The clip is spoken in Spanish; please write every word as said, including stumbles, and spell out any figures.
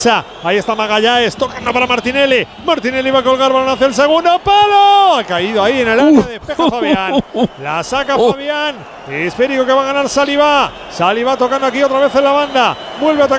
Ahí está Magallanes, tocando para Martinelli. Martinelli va a colgar balón hacia el segundo palo. Ha caído ahí en el área, despeja Fabián. La saca Fabián. Esférico que va a ganar Saliba. Saliba tocando aquí otra vez en la banda. Vuelve a atacar.